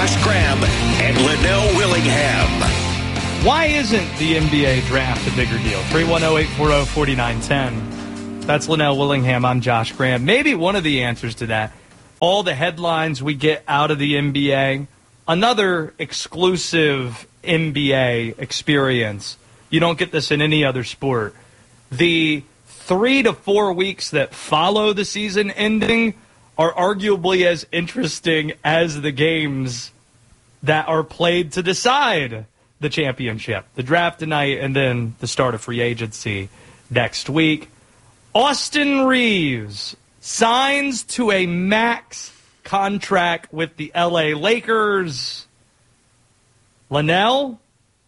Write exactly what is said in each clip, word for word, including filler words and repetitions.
Josh Graham and Linnell Willingham. Why isn't the N B A draft a bigger deal? three one zero, eight four zero, four nine one zero. That's Linnell Willingham. I'm Josh Graham. Maybe one of the answers to that, all the headlines we get out of the N B A, another exclusive N B A experience. You don't get this in any other sport. The three to four weeks that follow the season ending are arguably as interesting as the games that are played to decide the championship. The draft tonight and then the start of free agency next week. Austin Reeves signs to a max contract with the L A Lakers. Linnell,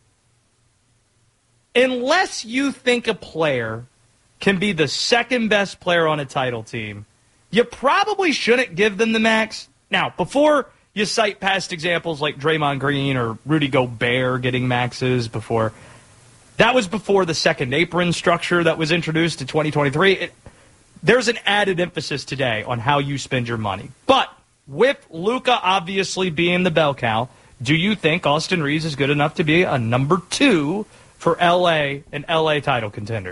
unless you think a player can be the second best player on a title team, you probably shouldn't give them the max. Now, before you cite past examples like Draymond Green or Rudy Gobert getting maxes before, that was before the second apron structure that was introduced in twenty twenty-three. It, there's an added emphasis today on how you spend your money. But with Luka obviously being the bell cow, do you think Austin Reeves is good enough to be a number two for L A, an L A title contender?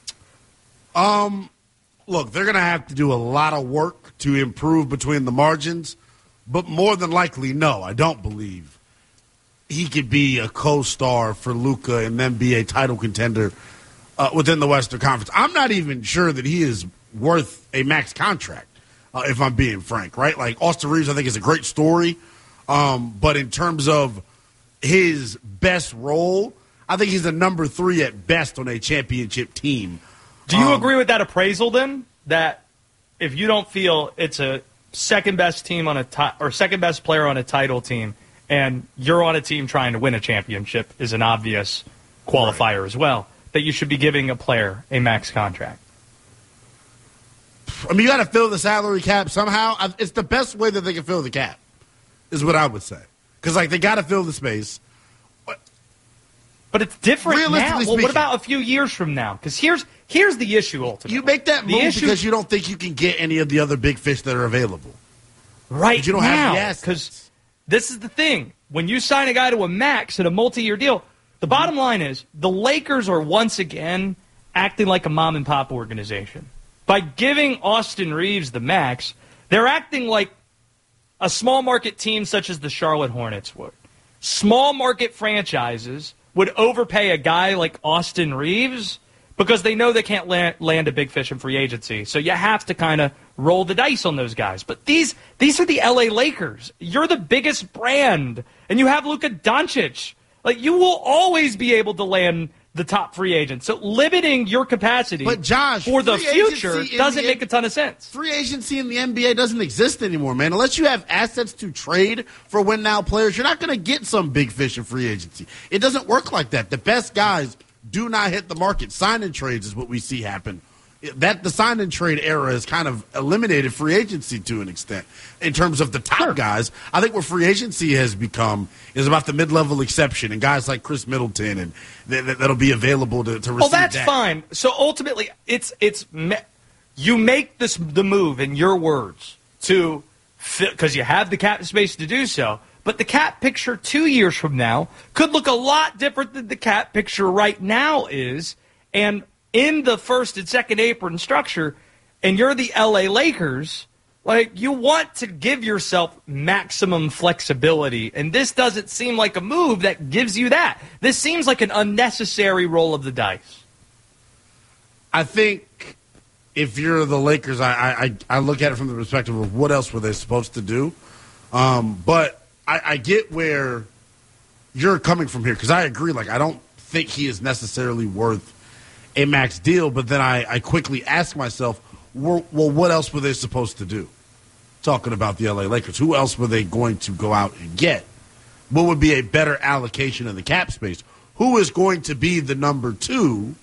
Um, look, they're going to have to do a lot of work to improve between the margins, but more than likely, no, I don't believe he could be a co-star for Luka and then be a title contender uh, within the Western Conference. I'm not even sure that he is worth a max contract, uh, if I'm being frank, right? Like, Austin Reeves, I think, is a great story, um, but in terms of his best role, I think he's a number three at best on a championship team. Do you um, agree with that appraisal then? That if you don't feel it's a second best team on a ti- or second best player on a title team, and you're on a team trying to win a championship, is an obvious qualifier right. as well, that you should be giving a player a max contract? I mean, you got to fill the salary cap somehow. It's the best way that they can fill the cap, is what I would say. Because, like, they got to fill the space. But it's different now. Well, speaking, what about a few years from now? Because here's here's the issue ultimately. You make that move issue, because you don't think you can get any of the other big fish that are available. Right you don't now. have the assets. Because this is the thing. When you sign a guy to a max and a multi-year deal, the bottom line is the Lakers are once again acting like a mom-and-pop organization. By giving Austin Reeves the max, they're acting like a small market team such as the Charlotte Hornets would. Small market franchises would overpay a guy like Austin Reeves because they know they can't land, land a big fish in free agency. So you have to kind of roll the dice on those guys. But these these are the L A Lakers. You're the biggest brand, and you have Luka Doncic. Like, you will always be able to land the top free agent. So limiting your capacity but Josh, for the future doesn't the, make a ton of sense. Free agency in the N B A doesn't exist anymore, man. Unless you have assets to trade for win-now players, you're not going to get some big fish in free agency. It doesn't work like that. The best guys do not hit the market. Sign-in trades is what we see happen. That the sign-in trade era has kind of eliminated free agency to an extent in terms of the top sure. guys. I think what free agency has become is about the mid-level exception and guys like Chris Middleton and th- th- that'll be available to, to receive well, that's that. fine. So ultimately, it's it's me- you make this the move in your words to because you have the cap space to do so. But the cap picture two years from now could look a lot different than the cap picture right now is, and in the first and second apron structure, and you're the L A Lakers, like, you want to give yourself maximum flexibility, and this doesn't seem like a move that gives you that. This seems like an unnecessary roll of the dice. I think if you're the Lakers, I I, I look at it from the perspective of what else were they supposed to do. Um, but I, I get where you're coming from here, because I agree. Like, I don't think he is necessarily worth a max deal, but then I, I quickly ask myself, well, well, what else were they supposed to do? Talking about the L A Lakers, who else were they going to go out and get? What would be a better allocation of the cap space? Who is going to be the number two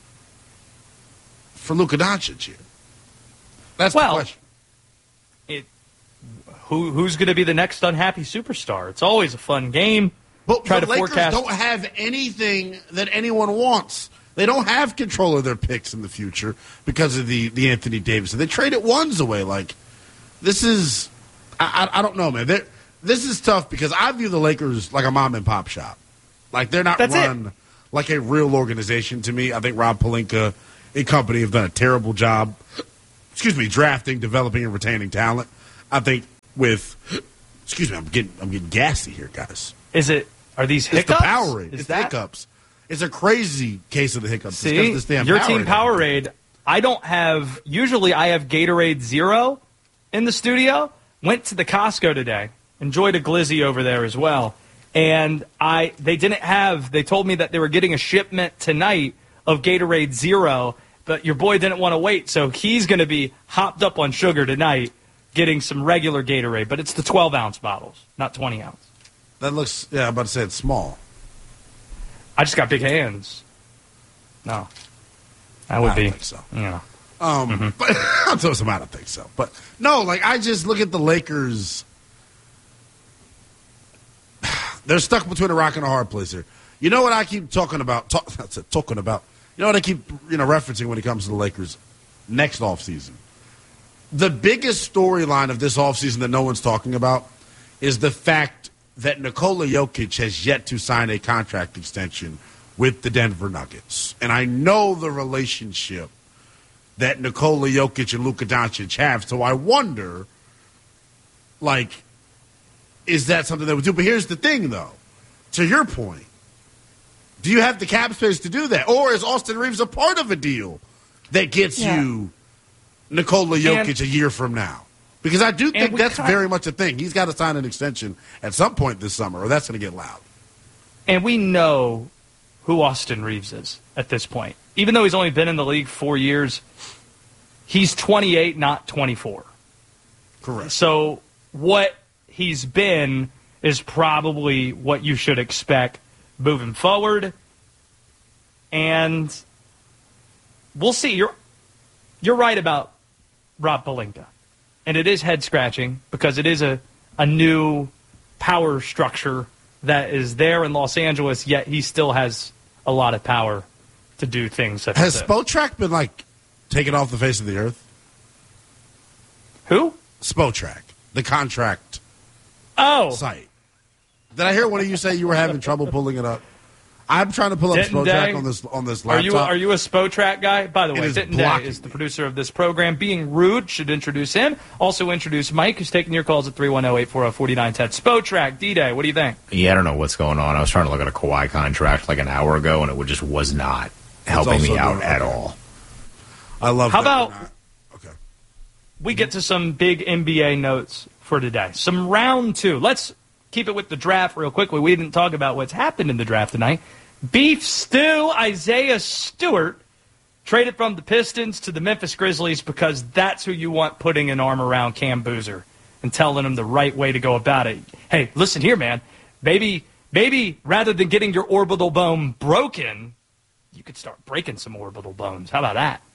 for Luka Doncic here? That's well, the question. It, who, who's going to be the next unhappy superstar? It's always a fun game. But Try the to Lakers forecast. don't have anything that anyone wants. They don't have control of their picks in the future because of the, the Anthony Davis. They traded ones away. Like, this is, I, I, I don't know, man. They're, this is tough because I view the Lakers like a mom and pop shop. Like, they're not That's run it. like a real organization to me. I think Rob Pelinka and company have done a terrible job, excuse me, drafting, developing, and retaining talent. I think with, excuse me, I'm getting I'm getting gassy here, guys. Is it, are these It's hiccups? the Powerade. Is It's that, the hiccups. It's a crazy case of the hiccups. See, It's 'cause of this damn your team Powerade. Powerade, I don't have, usually I have Gatorade Zero in the studio. Went to the Costco today. Enjoyed a glizzy over there as well. And I, they didn't have, they told me that they were getting a shipment tonight of Gatorade Zero, but your boy didn't want to wait, so he's going to be hopped up on sugar tonight getting some regular Gatorade, but it's the twelve-ounce bottles, not twenty-ounce. That looks, yeah, I'm about to say it's small. I just got big hands. No. That would I don't be, think so. you know. Um, Mm-hmm. but I'll tell you something, I don't think so. But no, like I just look at the Lakers. They're stuck between a rock and a hard place here. You know what I keep talking about? Talk, that's it, talking about. You know what I keep you know referencing when it comes to the Lakers next offseason? The biggest storyline of this offseason that no one's talking about is the fact that Nikola Jokic has yet to sign a contract extension with the Denver Nuggets. And I know the relationship that Nikola Jokic and Luka Doncic have, so I wonder, like, is that something they would do? But here's the thing, though. To your point, do you have the cap space to do that? Or is Austin Reeves a part of a deal that gets Yeah. you Nikola Jokic And- a year from now? Because I do think we that's cut- very much a thing. He's got to sign an extension at some point this summer, or that's going to get loud. And we know who Austin Reeves is at this point. Even though he's only been in the league four years, he's twenty-eight, not twenty-four. Correct. So what he's been is probably what you should expect moving forward. And we'll see. You're you're right about Rob Pelinka. And it is head-scratching because it is a, a new power structure that is there in Los Angeles, yet he still has a lot of power to do things such Has as this. Spotrac been, like, taken off the face of the earth? Who? Spotrac, the contract Oh, site. Did I hear one of you say you were having trouble pulling it up? I'm trying to pull up Denton Spotrack Day? on this on this Are laptop. you are you a Spotrac guy? By the It way, is Denton Day blocking is the me. producer of this program. Being rude, should introduce him. Also introduce Mike, who's taking your calls at three one zero, eight four zero, four nine one zero. Spotrac, D-Day, what do you think? Yeah, I don't know what's going on. I was trying to look at a Kawhi contract like an hour ago, and it would- just was not helping also me out doing- at okay. all. I love How that about- we're not- okay. We get to some big N B A notes for today. Some round two. Let's keep it with the draft real quickly. We didn't talk about what's happened in the draft tonight. Beef stew, Isaiah Stewart traded from the Pistons to the Memphis Grizzlies because that's who you want putting an arm around Cam Boozer and telling him the right way to go about it. Hey, listen here, man. Maybe, maybe rather than getting your orbital bone broken, you could start breaking some orbital bones. How about that?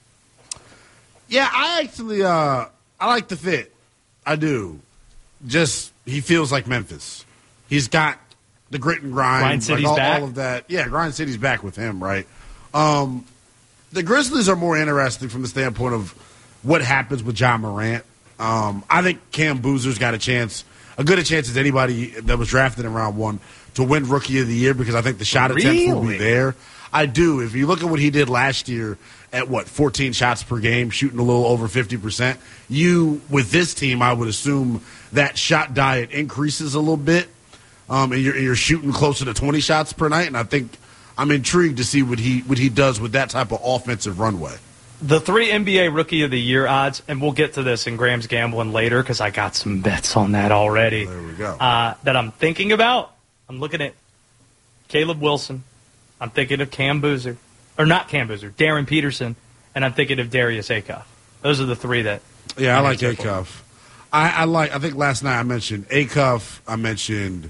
Yeah, I actually uh, I like the fit. I do. Just he feels like Memphis. He's got the grit and grind, Grind City's like all, back? all of that. Yeah, Grind City's back with him, right? Um, the Grizzlies are more interesting from the standpoint of what happens with John Morant. Um, I think Cam Boozer's got a chance, a good a chance as anybody that was drafted in round one to win Rookie of the Year because I think the shot attempts will be Really? there. I do. If you look at what he did last year at, what, fourteen shots per game, shooting a little over fifty percent, you, with this team, I would assume that shot diet increases a little bit, um, and you're, you're shooting closer to twenty shots per night, and I think I'm intrigued to see what he what he does with that type of offensive runway. The three N B A Rookie of the Year odds, and we'll get to this in Graham's Gambling later because I got some bets on that already. There we go. Uh, that I'm thinking about. I'm looking at Caleb Wilson. I'm thinking of Cam Boozer. Or not Cam Boozer, Darren Peterson. And I'm thinking of Darius Acuff. Those are the three that... Yeah, I I'm like careful. Acuff. I, I like. I think last night I mentioned Acuff. I mentioned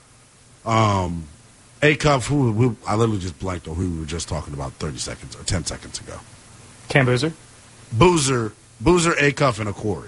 um, Acuff, who, who I literally just blanked on who we were just talking about thirty seconds or ten seconds ago. Cam Boozer. Boozer, Boozer, Acuff, and Okori.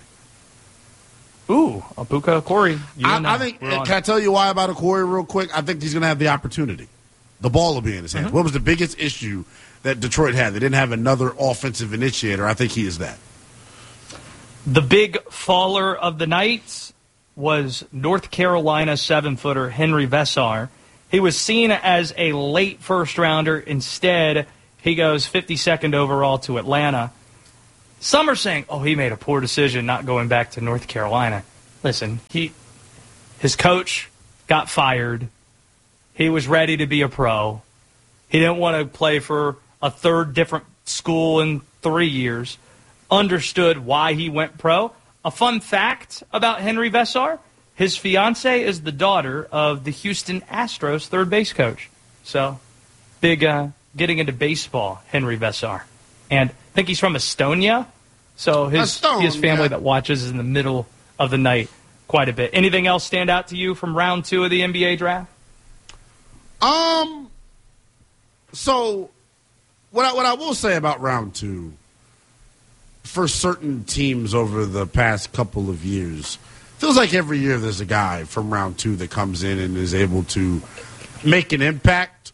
Ooh, Abuka Corey. I, I think. Can I tell you why about Okori real quick? I think he's going to have the opportunity. The ball will be in his hands. Mm-hmm. What was the biggest issue that Detroit had? They didn't have another offensive initiator. I think he is that. The big faller of the night, was North Carolina seven-footer Henry Vesar. He was seen as a late first-rounder. Instead, he goes fifty-second overall to Atlanta. Some are saying, oh, he made a poor decision not going back to North Carolina. Listen, he, his coach got fired. He was ready to be a pro. He didn't want to play for a third different school in three years. Understood why he went pro. A fun fact about Henry Vesar, his fiance is the daughter of the Houston Astros third base coach. So, big uh, getting into baseball, Henry Vesar. And I think he's from Estonia. So his, Estonia. his family that watches is in the middle of the night quite a bit. Anything else stand out to you from round two of the N B A draft? Um, so what I, what I will say about round two, for certain teams over the past couple of years, feels like every year there's a guy from round two that comes in and is able to make an impact.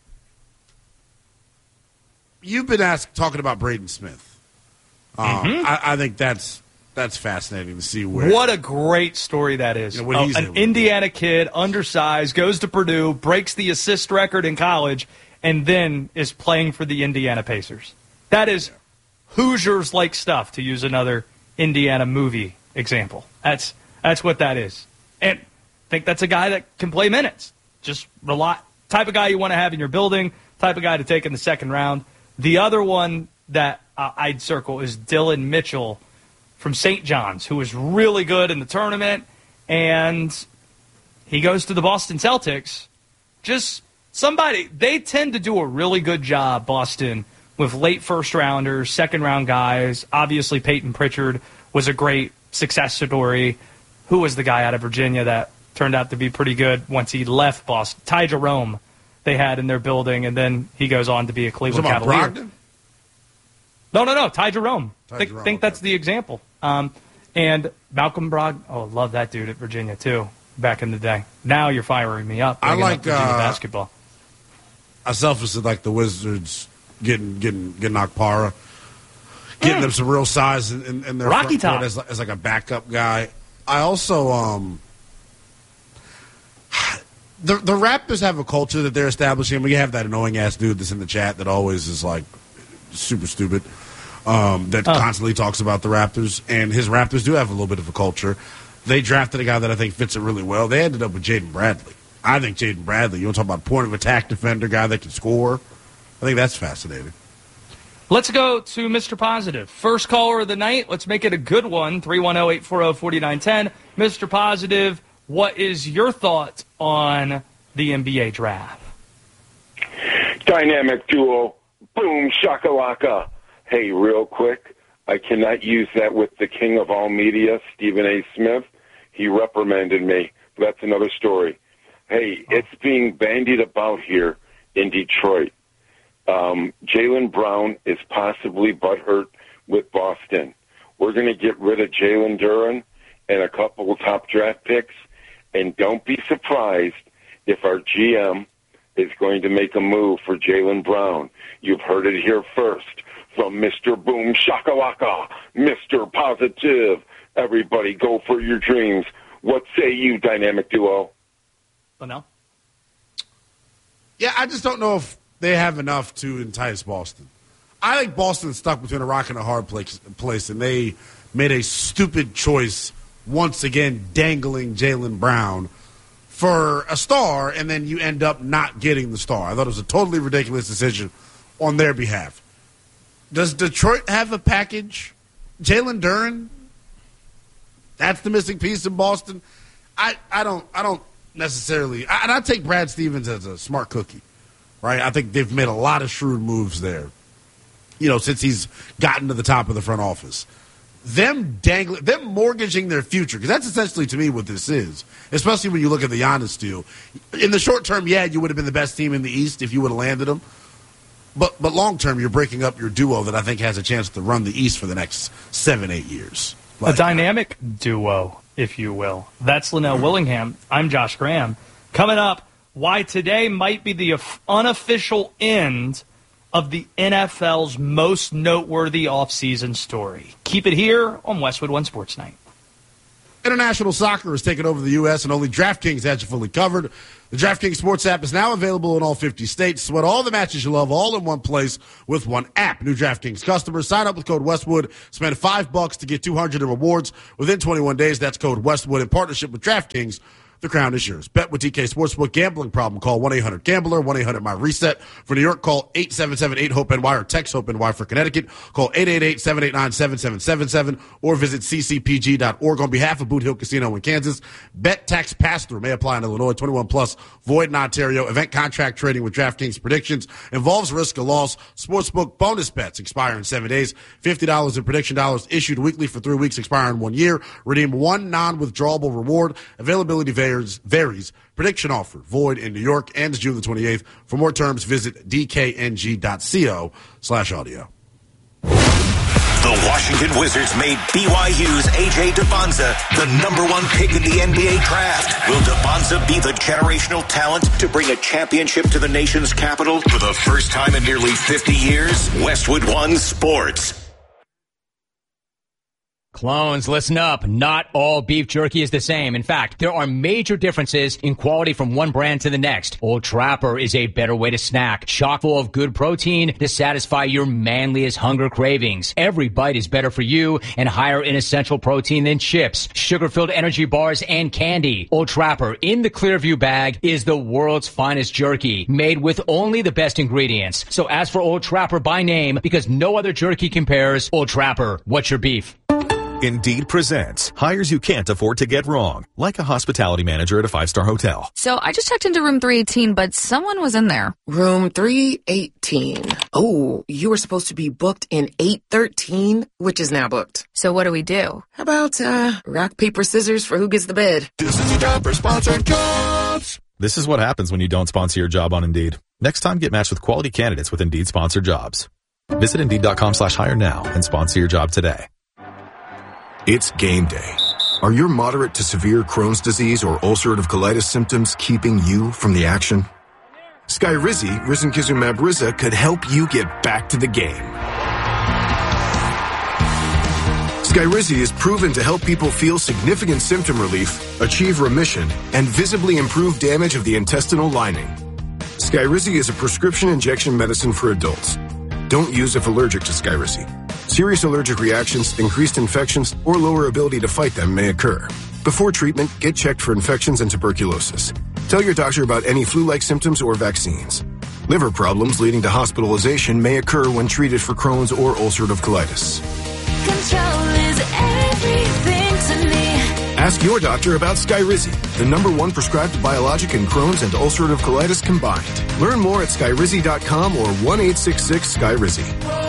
You've been asked talking about Braden Smith. Um, Mm-hmm. I, I think that's that's fascinating to see where. What a great story that is. You know, what Oh, he's able an to do. Indiana kid, undersized, goes to Purdue, breaks the assist record in college, and then is playing for the Indiana Pacers. That is Hoosiers-like stuff, to use another Indiana movie example. That's that's what that is. And I think that's a guy that can play minutes. Just rely. Type of guy you want to have in your building, type of guy to take in the second round. The other one that uh, I'd circle is Dylan Mitchell from Saint John's, who was really good in the tournament, and he goes to the Boston Celtics. Just somebody, they tend to do a really good job, Boston, with late first-rounders, second-round guys. Obviously, Peyton Pritchard was a great success story. Who was the guy out of Virginia that turned out to be pretty good once he left Boston? Ty Jerome they had in their building, and then he goes on to be a Cleveland Was it about Cavalier. Brogdon? No, no, no. Ty Jerome. Ty think Jerome, think okay. that's the example. Um, and Malcolm Brogdon. Oh, love that dude at Virginia too. Back in the day. Now you're firing me up. I bringing up like, Virginia uh, basketball. I selfishly like the Wizards getting getting getting Okpara, getting them some real size in, in, in their Rocky front court Top. as, as like a backup guy. I also um the the Raptors have a culture that they're establishing. We have that annoying ass dude that's in the chat that always is like super stupid. Um, that Oh. constantly talks about the Raptors, and his Raptors do have a little bit of a culture. They drafted a guy that I think fits it really well. They ended up with Jaden Bradley. I think Jaden Bradley, you want to talk about point of attack defender, guy that can score. I think that's fascinating. Let's go to Mister Positive. First caller of the night. Let's make it a good one. three one zero, eight four zero, four nine one zero. Mister Positive, what is your thought on the N B A draft? Dynamic duo. Boom, shakalaka. Hey, real quick, I cannot use that with the king of all media, Stephen A. Smith. He reprimanded me. That's another story. Hey, it's being bandied about here in Detroit. Um, Jaylen Brown is possibly butthurt with Boston. We're going to get rid of Jalen Duren and a couple of top draft picks, and don't be surprised if our G M is going to make a move for Jaylen Brown. You've heard it here first from Mister Boom Shakalaka, Mister Positive. Everybody go for your dreams. What say you, dynamic duo? Oh, no? Yeah, I just don't know if they have enough to entice Boston. I think Boston's stuck between a rock and a hard place, place and they made a stupid choice once again dangling Jaylen Brown for a star, and then you end up not getting the star. I thought it was a totally ridiculous decision on their behalf. Does Detroit have a package? Jalen Duren? That's the missing piece in Boston. I, I don't I don't necessarily I, and I take Brad Stevens as a smart cookie, right? I think they've made a lot of shrewd moves there. You know, since he's gotten to the top of the front office. Them dangling, them mortgaging their future, because that's essentially to me what this is. Especially when you look at the Giannis deal. In the short term, yeah, you would have been the best team in the East if you would have landed them. But but long term, you're breaking up your duo that I think has a chance to run the East for the next seven, eight years. Like, a dynamic duo, if you will. That's Linnell Willingham. I'm Josh Graham. Coming up, why today might be the unofficial end of the N F L's most noteworthy offseason story. Keep it here on Westwood One Sports Night. International soccer has taken over the U S and only DraftKings has you fully covered. The DraftKings Sports app is now available in all fifty states. Sweat all the matches you love all in one place with one app. New DraftKings customers sign up with code Westwood. Spend five bucks to get two hundred in rewards within twenty-one days. That's code Westwood in partnership with DraftKings. The crown is yours. Bet with D K Sportsbook. Gambling problem? Call one eight hundred gambler, one eight hundred my reset. For New York, call eight seven seven eight hope N Y or text HOPE-NY. For Connecticut, call eight eight eight seven eight nine seven seven seven seven or visit c c p g dot org. On behalf of Boot Hill Casino in Kansas, bet tax pass-through may apply in Illinois. twenty-one plus, void in Ontario. Event contract trading with DraftKings predictions involves risk of loss. Sportsbook bonus bets expire in seven days. fifty dollars in prediction dollars issued weekly for three weeks, expire in one year. Redeem one non-withdrawable reward. Availability varies. varies. Prediction offer void in New York. Ends June the twenty-eighth. For more terms, visit d k n g dot co slash audio. The Washington Wizards made B Y U's A J Debonza the number one pick in the N B A draft. Will Debonza be the generational talent to bring a championship to the nation's capital for the first time in nearly fifty years? Westwood One Sports. Clones, listen up. Not all beef jerky is the same. In fact, there are major differences in quality from one brand to the next. Old Trapper is a better way to snack, chock full of good protein to satisfy your manliest hunger cravings. Every bite is better for you and higher in essential protein than chips, sugar-filled energy bars, and candy. Old Trapper in the Clearview bag is the world's finest jerky, made with only the best ingredients. So ask for Old Trapper by name because no other jerky compares. Old Trapper, what's your beef? Indeed presents hires you can't afford to get wrong, like a hospitality manager at a five-star hotel. So I just checked into room three eighteen, but someone was in there. Room three eighteen. Oh, you were supposed to be booked in eight thirteen, which is now booked. So what do we do? How about, uh, rock, paper, scissors for who gets the bid? This is your job for sponsored jobs. This is what happens when you don't sponsor your job on Indeed. Next time, get matched with quality candidates with Indeed sponsored jobs. Visit Indeed.com slash hire now and sponsor your job today. It's game day. Are your moderate to severe Crohn's disease or ulcerative colitis symptoms keeping you from the action? Skyrizi, risankizumab Riza, could help you get back to the game. Skyrizi is proven to help people feel significant symptom relief, achieve remission, and visibly improve damage of the intestinal lining. Skyrizi is a prescription injection medicine for adults. Don't use if allergic to Skyrizi. Serious allergic reactions, increased infections, or lower ability to fight them may occur. Before treatment, get checked for infections and tuberculosis. Tell your doctor about any flu-like symptoms or vaccines. Liver problems leading to hospitalization may occur when treated for Crohn's or ulcerative colitis. Control is everything to me. Ask your doctor about Skyrizi, the number one prescribed biologic in Crohn's and ulcerative colitis combined. Learn more at skyrizi dot com or one eight six six Skyrizi.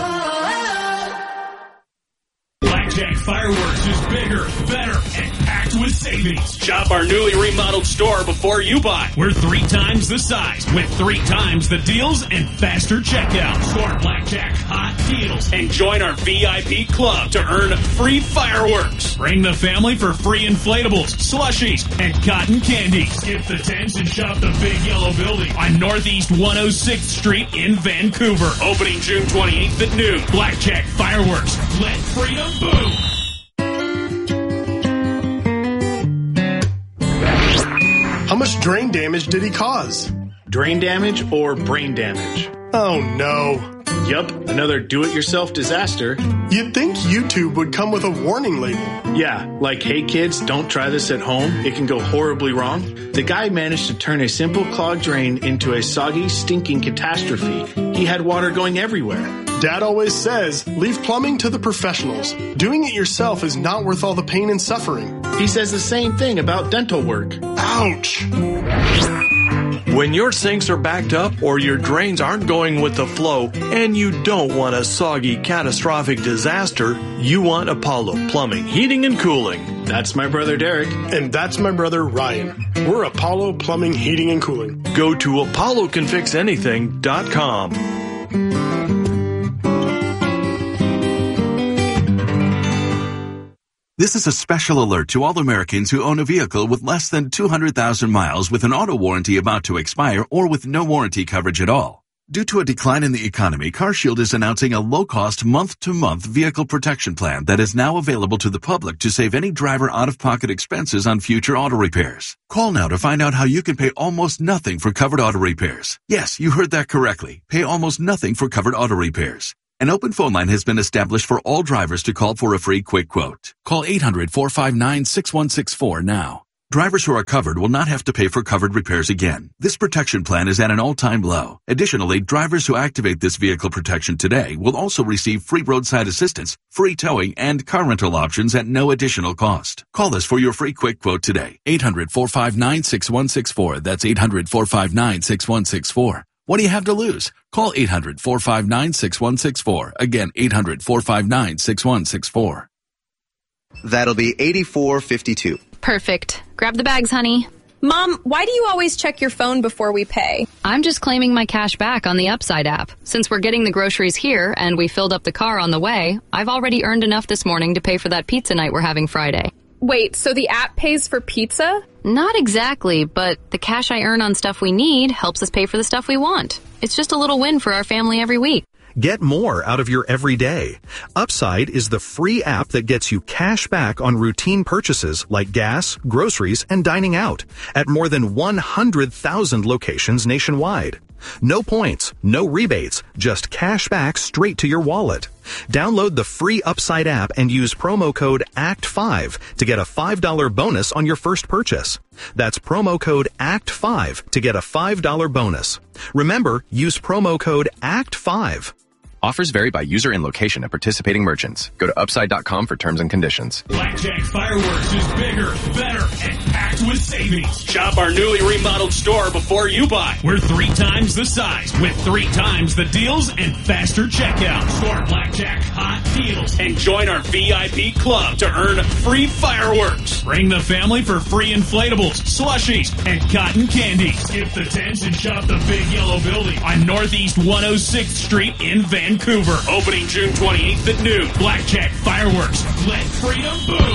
Blackjack Fireworks is bigger, better, and packed with savings. Shop our newly remodeled store before you buy. We're three times the size with three times the deals and faster checkout. Score Blackjack hot deals and join our V I P club to earn free fireworks. Bring the family for free inflatables, slushies, and cotton candy. Skip the tents and shop the big yellow building on Northeast one oh sixth Street in Vancouver. Opening June twenty-eighth at noon. Blackjack Fireworks. Let freedom boom. How much drain damage did he cause? Drain damage or brain damage? Oh no. Yup, another do-it-yourself disaster. You'd think YouTube would come with a warning label. Yeah, like, hey kids, don't try this at home. It can go horribly wrong. The guy managed to turn a simple clogged drain into a soggy, stinking catastrophe. He had water going everywhere. Dad always says, leave plumbing to the professionals. Doing it yourself is not worth all the pain and suffering. He says the same thing about dental work. Ouch! When your sinks are backed up or your drains aren't going with the flow and you don't want a soggy, catastrophic disaster, you want Apollo Plumbing, Heating, and Cooling. That's my brother Derek. And that's my brother Ryan. We're Apollo Plumbing, Heating, and Cooling. Go to apollo can fix anything dot com. This is a special alert to all Americans who own a vehicle with less than two hundred thousand miles with an auto warranty about to expire or with no warranty coverage at all. Due to a decline in the economy, CarShield is announcing a low-cost month-to-month vehicle protection plan that is now available to the public to save any driver out-of-pocket expenses on future auto repairs. Call now to find out how you can pay almost nothing for covered auto repairs. Yes, you heard that correctly. Pay almost nothing for covered auto repairs. An open phone line has been established for all drivers to call for a free quick quote. Call eight hundred, four five nine, six one six four now. Drivers who are covered will not have to pay for covered repairs again. This protection plan is at an all-time low. Additionally, drivers who activate this vehicle protection today will also receive free roadside assistance, free towing, and car rental options at no additional cost. Call us for your free quick quote today. eight hundred, four five nine, six one six four. That's eight hundred, four five nine, six one six four. What do you have to lose? Call eight hundred, four five nine, six one six four. Again, eight hundred, four five nine, six one six four. That'll be eighty-four fifty-two. Perfect. Grab the bags, honey. Mom, why do you always check your phone before we pay? I'm just claiming my cash back on the Upside app. Since we're getting the groceries here and we filled up the car on the way, I've already earned enough this morning to pay for that pizza night we're having Friday. Wait, so the app pays for pizza? Not exactly, but the cash I earn on stuff we need helps us pay for the stuff we want. It's just a little win for our family every week. Get more out of your everyday. Upside is the free app that gets you cash back on routine purchases like gas, groceries, and dining out at more than one hundred thousand locations nationwide. No points, no rebates, just cash back straight to your wallet. Download the free Upside app and use promo code A C T five to get a five dollars bonus on your first purchase. That's promo code A C T five to get a five dollars bonus. Remember, use promo code A C T five. Offers vary by user and location at participating merchants. Go to upside dot com for terms and conditions. Blackjack Fireworks is bigger, better, and packed with savings. Shop our newly remodeled store before you buy. We're three times the size with three times the deals and faster checkout. Store Blackjack hot deals and join our V I P club to earn free fireworks. Bring the family for free inflatables, slushies, and cotton candy. Skip the tents and shop the big yellow building on Northeast one oh sixth Street in Vancouver. Vancouver, opening June twenty-eighth at noon. Blackjack Fireworks. Let freedom boom.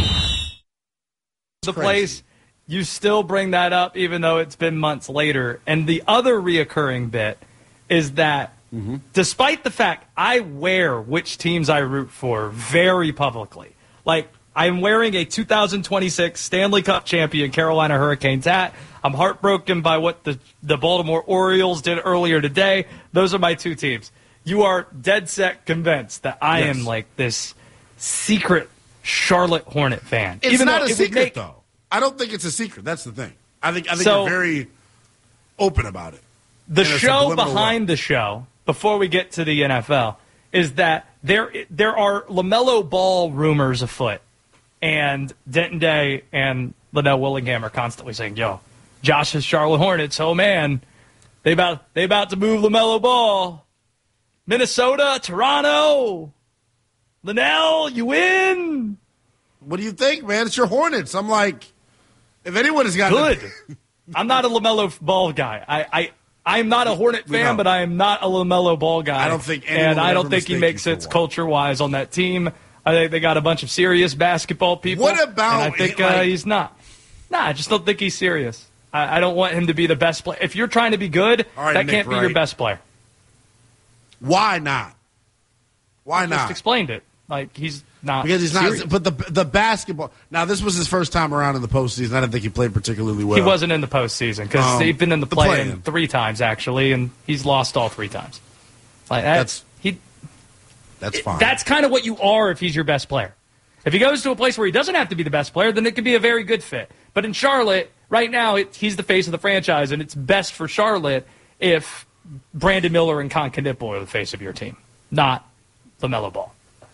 The place, you still bring that up even though it's been months later. And the other reoccurring bit is that mm-hmm. despite the fact I wear which teams I root for very publicly, like I'm wearing a two thousand twenty-six Stanley Cup champion Carolina Hurricanes hat. I'm heartbroken by what the, the Baltimore Orioles did earlier today. Those are my two teams. You are dead set convinced that I yes. am like this secret Charlotte Hornet fan. It's Even not though a it secret, make, though. I don't think it's a secret. That's the thing. I think I think so, you're very open about it. The show behind way. the show, before we get to the N F L, is that there there are LaMelo Ball rumors afoot. And Denton Day and Linnell Willingham are constantly saying, yo, Josh's Charlotte Hornets, oh, man, they about they about to move LaMelo Ball. Minnesota, Toronto, Linnell, you win. What do you think, man? It's your Hornets. I'm like, if anyone has got good. I'm not a LaMelo Ball guy. I, I, I'm not a Hornet fan, but I am not a LaMelo Ball guy. I don't think anyone And I don't ever think he makes sense culture-wise on that team. I think they got a bunch of serious basketball people. What about? And I think like, uh, he's not. Nah, I just don't think he's serious. I, I don't want him to be the best player. If you're trying to be good, right, that Nick can't be Wright. your best player. Why not? Why I not? Just explained it. Like he's not because he's serious. not. But the the basketball. Now this was his first time around in the postseason. I didn't think he played particularly well. He wasn't in the postseason because Um, they've been in the the play-in play-in. three times actually, and he's lost all three times. Like that's, That's- he. That's fine. That's kind of what you are if he's your best player. If he goes to a place where he doesn't have to be the best player, then it could be a very good fit. But in Charlotte, right now, it, he's the face of the franchise, and it's best for Charlotte if Brandon Miller and Con Knipple are the face of your team, not LaMelo Ball.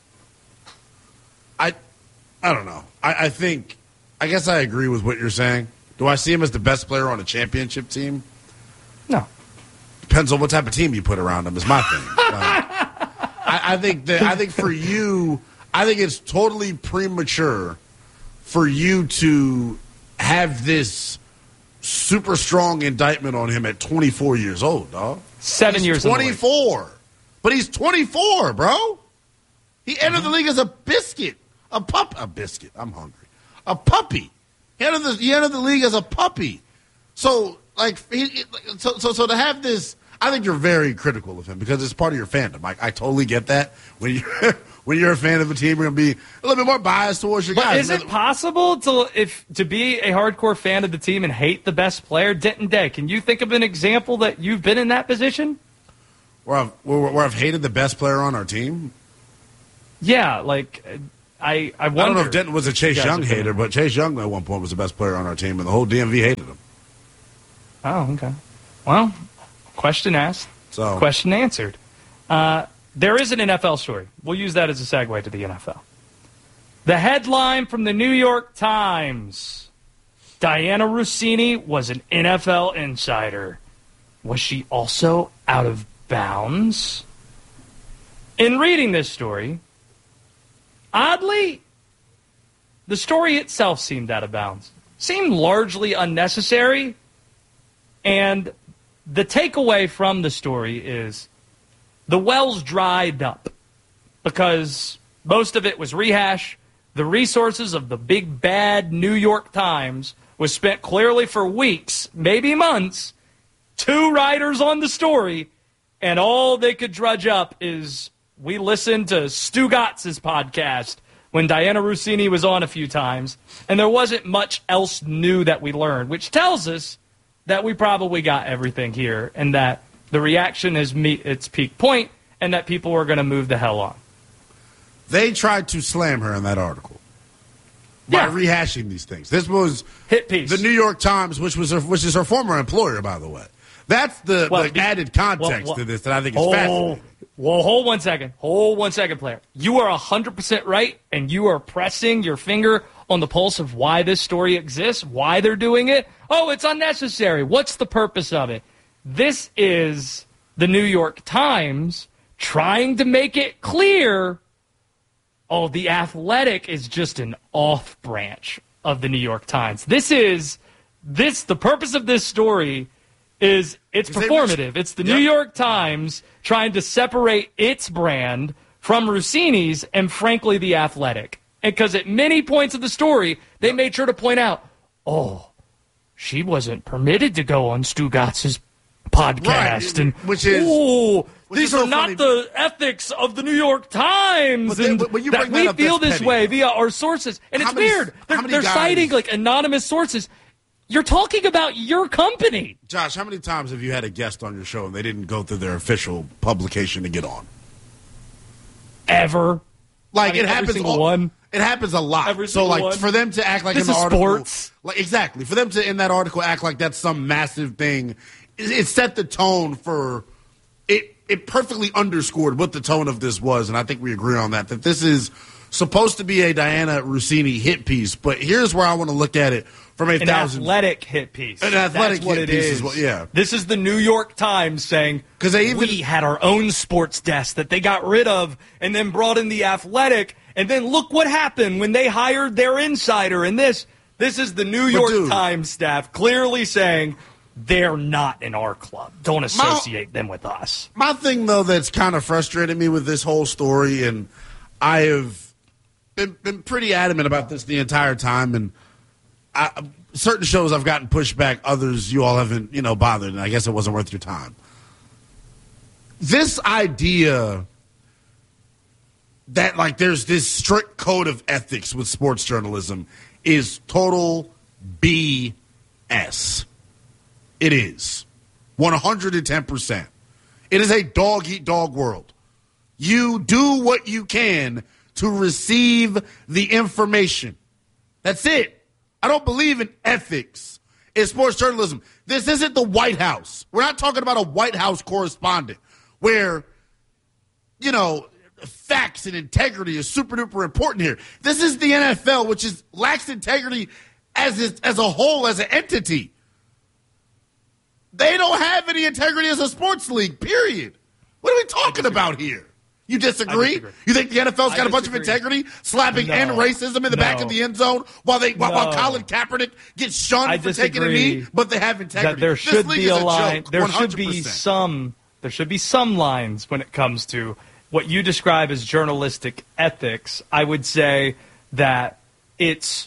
I, I don't know. I, I think, I guess I agree with what you're saying. Do I see him as the best player on a championship team? No. Depends on what type of team you put around him. Is my thing. Like, I, I think that I think for you, I think it's totally premature for you to have this super strong indictment on him at twenty-four years old, dog. Seven he's years in the league. twenty-four. But he's twenty-four, bro. He entered Mm-hmm. the league as a biscuit. A pup. A biscuit. I'm hungry. A puppy. He entered the, he entered the league as a puppy. So, like, he, so, so, so to have this, I think you're very critical of him because it's part of your fandom. I, I totally get that. When you're when you're a fan of a team, you're gonna be a little bit more biased towards your but guys. Is it possible to if to be a hardcore fan of the team and hate the best player? Denton Day, can you think of an example that you've been in that position? Where I've where, where I've hated the best player on our team. Yeah, like I I, wonder I don't know if Denton was a Chase you guys Young have been- hater, but Chase Young at one point was the best player on our team, and the whole D M V hated him. Oh, okay. Well, question asked, so question answered. Uh, there is an N F L story. We'll use that as a segue to the N F L. The headline from the New York Times: Diana Rossini was an N F L insider. Was she also out of bounds? In reading this story, oddly, the story itself seemed out of bounds. Seemed largely unnecessary. And the takeaway from the story is the wells dried up because most of it was rehash. The resources of the big bad New York Times was spent clearly for weeks, maybe months, two writers on the story, and all they could drudge up is we listened to Stu Gotts's podcast when Diana Rossini was on a few times, and there wasn't much else new that we learned, which tells us that we probably got everything here and that the reaction is meet its peak point and that people are going to move the hell on. They tried to slam her in that article by Yeah. rehashing these things. This was hit piece. The New York Times, which was her, which is her former employer, by the way. That's the, Well, the be- added context well, well, to this that I think is oh, fascinating. Well, hold one second. Hold one second, player. You are one hundred percent right, and you are pressing your finger on the pulse of why this story exists, why they're doing it. Oh, it's unnecessary. What's the purpose of it? This is the New York Times trying to make it clear, oh, The Athletic is just an off branch of the New York Times. This is, this, the purpose of this story is it's performative. It's the New York Times trying to separate its brand from Rossini's and, frankly, The Athletic. And because at many points of the story, they made sure to point out, oh, she wasn't permitted to go on Stu Gotts's podcast. Right, and which is- oh, which these is are so not funny. the ethics of the New York Times. But then- and but when you that bring that we up, feel that's this petty, way though. via our sources. And How it's many- weird. They're, how many they're guys- citing like anonymous sources. You're talking about your company. Josh, how many times have you had a guest on your show and they didn't go through their official publication to get on? Ever. Like I mean, it every happens single all- one. It happens a lot. Every so single like one. for them to act like This in the is article, sports. like exactly for them to in that article act like that's some massive thing, it, it set the tone for it. It perfectly underscored what the tone of this was, and I think we agree on that. That this is supposed to be a Diana Rossini hit piece, but here's where I want to look at it from a An thousand. athletic hit piece. An athletic That's what hit it piece is. is what- yeah. This is the New York Times saying, because they even- we had our own sports desk that they got rid of and then brought in the Athletic, and then look what happened when they hired their insider. And this, this is the New York dude- Times staff clearly saying they're not in our club. Don't associate them with us. My thing, though, that's kind of frustrated me with this whole story, and I have been, been pretty adamant about this the entire time, and I, certain shows I've gotten pushed back, others you all haven't, you know, bothered, and I guess it wasn't worth your time. This idea that, like, there's this strict code of ethics with sports journalism is total B S. It is. one hundred ten percent. It is a dog-eat-dog world. You do what you can to receive the information. That's it. I don't believe in ethics in sports journalism. This isn't the White House. We're not talking about a White House correspondent where, you know, facts and integrity is super duper important here. This is the N F L, which is lacks integrity as a, as a whole, as an entity. They don't have any integrity as a sports league, period. What are we talking about here? You disagree? disagree. You think the N F L's got I a bunch disagree. of integrity, slapping No. and racism in the back No. of the end zone while they while, while No. Colin Kaepernick gets shunned I for taking a disagree knee, but they have integrity. that there This should league be is a a line. joke, There one should hundred be percent. some. There should be some lines when it comes to what you describe as journalistic ethics. I would say that it's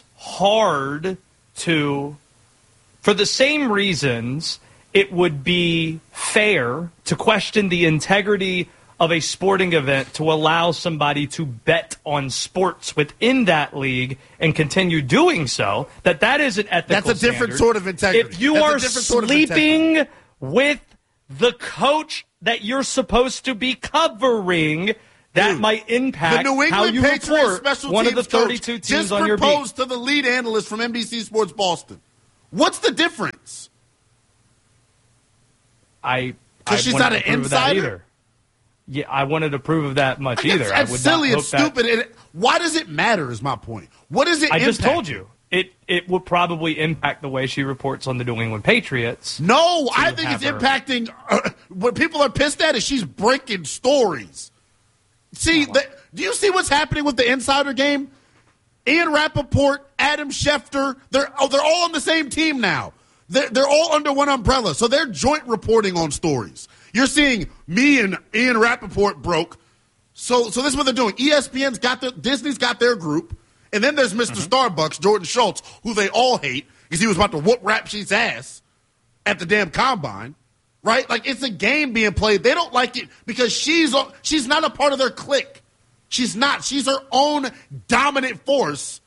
hard to, for the same reasons, it would be fair to question the integrity of a sporting event to allow somebody to bet on sports within that league and continue doing so, that that is an ethical That's a different standard. sort of integrity. If you That's a are different sort of sleeping integrity. with the coach that you're supposed to be covering, that Dude, might impact the New England how you Patriots report special one of the teams coach thirty-two teams just on your beat. proposed to the lead analyst from N B C Sports Boston. What's the difference? I Because she's not an insider? Either. Yeah, I wouldn't approve of that much I guess either. I That's would silly not and hope that- stupid. And why does it matter is my point. What does it I impact? just told you. It it would probably impact the way she reports on the New England Patriots. No, I think have it's her- impacting. Uh, what people are pissed at is she's breaking stories. See, the, do you see what's happening with the insider game? Ian Rappaport, Adam Schefter, they're oh, they're all on the same team now. They're, they're all under one umbrella, so they're joint reporting on stories. You're seeing me and Ian Rappaport broke. So, so this is what they're doing. E S P N's got their, Disney's got their group, and then there's Mister Mm-hmm. Starbucks, Jordan Schultz, who they all hate because he was about to whoop Rap Sheet's ass at the damn combine, right? Like it's a game being played. They don't like it because she's she's not a part of their clique. She's not. She's her own dominant force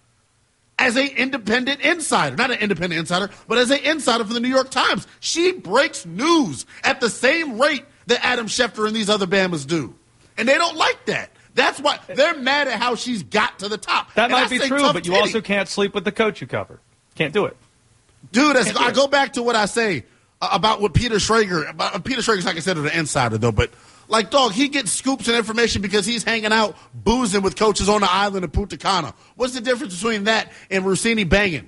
as an independent insider. Not an independent insider, but as an insider for the New York Times. She breaks news at the same rate that Adam Schefter and these other Bamas do. And they don't like that. That's why they're mad at how she's got to the top. That And might I be say true, tough but you titty. also can't sleep with the coach you cover. Can't do it. Dude, that's, Can't do I it. go back to what I say uh, about what Peter Schrager, about, Peter Schrager's not considered an insider, though, but like, dog, he gets scoops and information because he's hanging out, boozing with coaches on the island of Punta Cana. What's the difference between that and Rossini banging?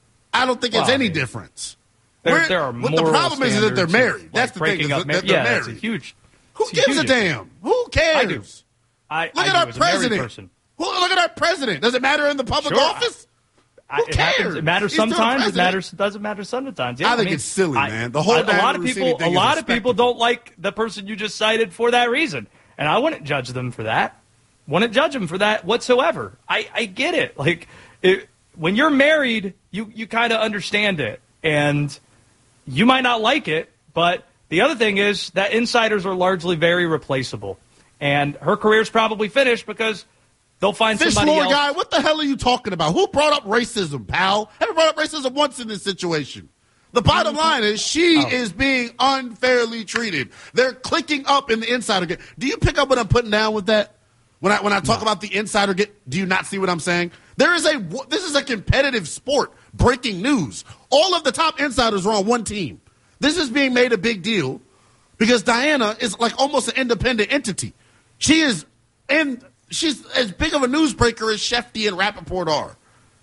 I don't think it's Well, any I mean, difference. There, We're- there are what moral the problem is, is that they're standards married. of, That's like, the breaking thing. up Is mar- that they're yeah, married. it's a huge. Who it's gives huge a issue. damn? Who cares? I do. I, Look I at do our as a married president. person. Well, look at our president. Does it matter in the public Sure, office? I, Who it, happens, cares? it matters He's still sometimes. It president. matters. It doesn't matter sometimes. Yeah, I think mean, it's silly, I- man. The whole I- a damn lot of Rossini people. thing A is lot of a people don't like the person you just cited for that reason, and I wouldn't judge them for that. Wouldn't judge them for that whatsoever. I, I get it. Like it, when you're married, you you kind of understand it, and you might not like it, but the other thing is that insiders are largely very replaceable, and her career's probably finished because they'll find Fish somebody lore else. guy, what the hell are you talking about? Who brought up racism, pal? Haven't brought up racism once in this situation. The bottom line is she Oh. is being unfairly treated. They're clicking up in the insider game. Do you pick up what I'm putting down with that? When I when I talk about the insider get, do you not see what I'm saying? There is a this is a competitive sport. Breaking news. All of the top insiders are on one team. This is being made a big deal because Diana is like almost an independent entity. She is in. She's as big of a newsbreaker as Shefty and Rappaport are.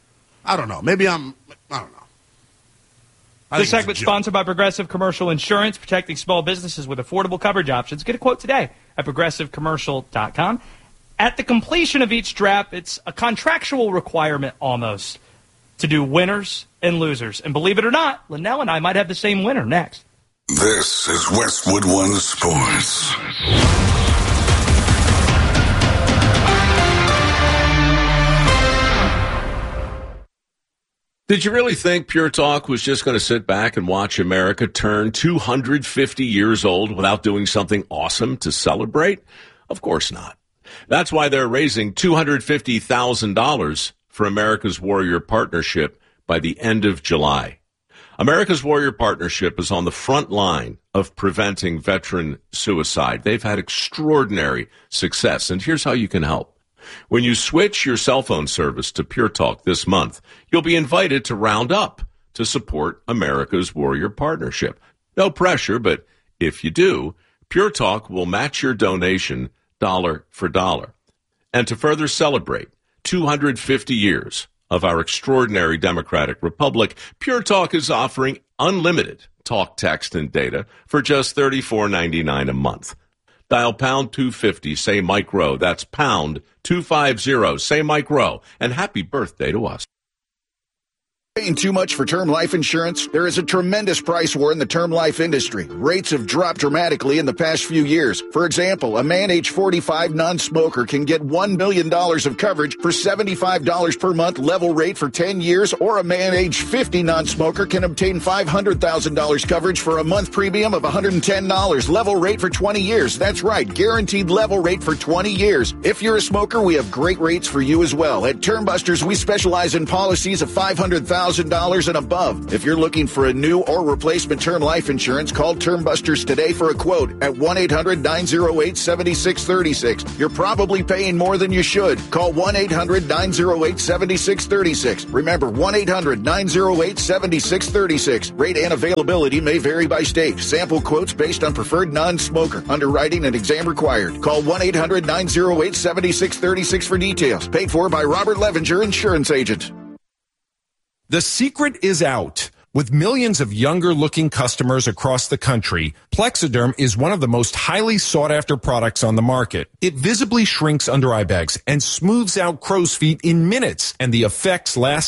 I don't know. Maybe I'm. I don't know. I This think it's a segment joke. sponsored by Progressive Commercial Insurance, protecting small businesses with affordable coverage options. Get a quote today at progressive commercial dot com. At the completion of each draft, it's a contractual requirement almost to do winners and losers. And believe it or not, Linnell and I might have the same winner next. This is Westwood One Sports. Did you really think Pure Talk was just going to sit back and watch America turn two hundred fifty years old without doing something awesome to celebrate? Of course not. That's why they're raising two hundred fifty thousand dollars for America's Warrior Partnership by the end of July. America's Warrior Partnership is on the front line of preventing veteran suicide. They've had extraordinary success, and here's how you can help. When you switch your cell phone service to Pure Talk this month, you'll be invited to round up to support America's Warrior Partnership. No pressure, but if you do, Pure Talk will match your donation dollar for dollar. And to further celebrate two hundred fifty years of our extraordinary democratic republic, Pure Talk is offering unlimited talk, text, and data for just thirty-four ninety-nine a month. Dial pound two fifty, say Mike Rowe. That's pound two fifty, say Mike Rowe. And happy birthday to us. Paying too much for term life insurance? There is a tremendous price war in the term life industry. Rates have dropped dramatically in the past few years. For example, a man age forty-five non-smoker can get one million dollars of coverage for seventy-five dollars per month level rate for ten years, or a man age fifty non-smoker can obtain five hundred thousand dollars coverage for a month premium of one hundred ten dollars level rate for twenty years. That's right, guaranteed level rate for twenty years. If you're a smoker, we have great rates for you as well. At Term Busters, we specialize in policies of five hundred thousand dollars and above. If you're looking for a new or replacement term life insurance, call Term Busters today for a quote at one eight hundred nine oh eight seven six three six. You're probably paying more than you should. Call one eight hundred nine oh eight seven six three six. Remember, one eight hundred nine oh eight seven six three six. Rate and availability may vary by state. Sample quotes based on preferred non-smoker. Underwriting and exam required. Call one eight hundred nine oh eight seven six three six for details. Paid for by Robert Levenger, insurance agent. The secret is out. With millions of younger-looking customers across the country, Plexiderm is one of the most highly sought-after products on the market. It visibly shrinks under eye bags and smooths out crow's feet in minutes, and the effects last